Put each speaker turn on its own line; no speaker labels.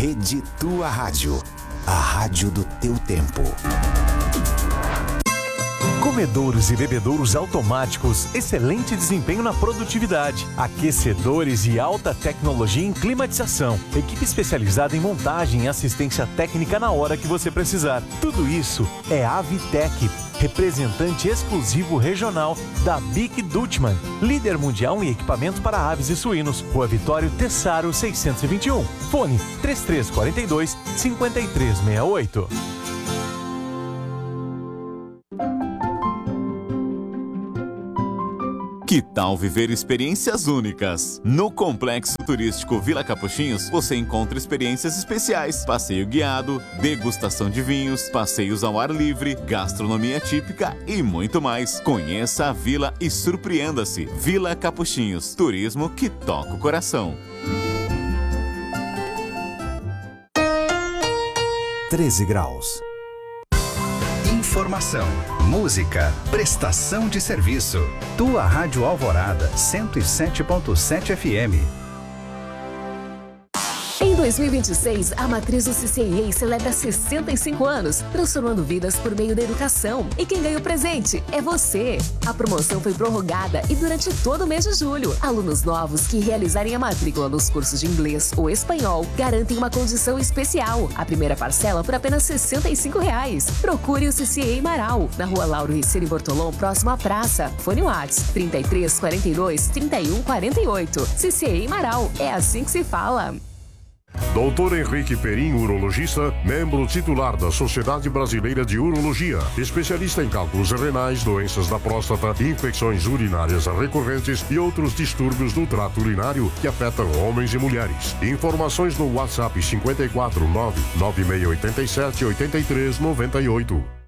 Rede Tua Rádio, a rádio do teu tempo.
Comedouros e bebedouros automáticos, excelente desempenho na produtividade. Aquecedores e alta tecnologia em climatização. Equipe especializada em montagem e assistência técnica na hora que você precisar. Tudo isso é Avitec, representante exclusivo regional da BIC Dutchman, líder mundial em equipamento para aves e suínos. Rua Vitório Tessaro 621. Fone 3342-5368.
Que tal viver experiências únicas? No Complexo Turístico Vila Capuchinhos, você encontra experiências especiais, passeio guiado, degustação de vinhos, passeios ao ar livre, gastronomia típica e muito mais. Conheça a vila e surpreenda-se. Vila Capuchinhos, turismo que toca o coração.
13 graus.
Informação, música, prestação de serviço. Tua Rádio Alvorada, 107.7 FM.
Em 2026, a Matriz do CCIA celebra 65 anos, transformando vidas por meio da educação. E quem ganha o presente é você. A promoção foi prorrogada e durante todo o mês de julho, alunos novos que realizarem a matrícula nos cursos de inglês ou espanhol garantem uma condição especial. A primeira parcela por apenas R$ 65. Procure o CCIA Marau, na Rua Lauro Riccieri Bortolom, próximo à praça. Fone WhatsApp 33 42 31 48. CCIA Marau, é assim que se fala.
Dr. Henrique Perim, urologista, membro titular da Sociedade Brasileira de Urologia, especialista em cálculos renais, doenças da próstata, infecções urinárias recorrentes e outros distúrbios do trato urinário que afetam homens e mulheres. Informações no WhatsApp 549 9687 8398.